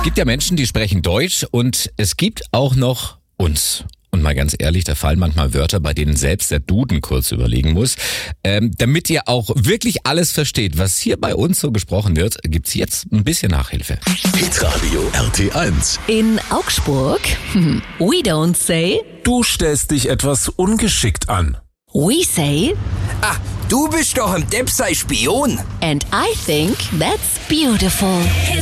gibt ja Menschen, die sprechen Deutsch und es gibt auch noch uns. Und mal ganz ehrlich, da fallen manchmal Wörter, bei denen selbst der Duden kurz überlegen muss. Damit ihr auch wirklich alles versteht, was hier bei uns so gesprochen wird, gibt's jetzt ein bisschen Nachhilfe. Hitradio RT1. In Augsburg, we don't say, Du stellst dich etwas ungeschickt an. we say, Ah, du bist doch ein Depp, sei Spion. and I think that's beautiful.